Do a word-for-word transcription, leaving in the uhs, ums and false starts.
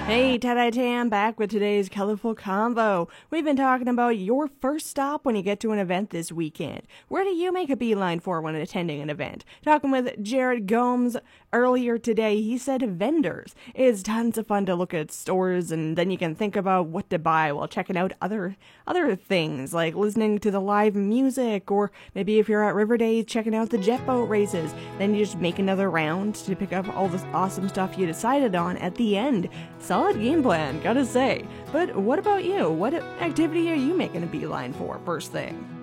Hey, Ted Tam back with today's colorful convo. We've been talking about your first stop when you get to an event this weekend. Where do you make a beeline for when attending an event? Talking with Jared Gomes earlier today, he said vendors. It's tons of fun to look at stores and then you can think about what to buy while checking out other other things like listening to the live music, or maybe if you're at River Days checking out the jet boat races. Then you just make another round to pick up all this awesome stuff you decided on at the end. Solid game plan, gotta say. But what about you? What activity are you making a beeline for first thing?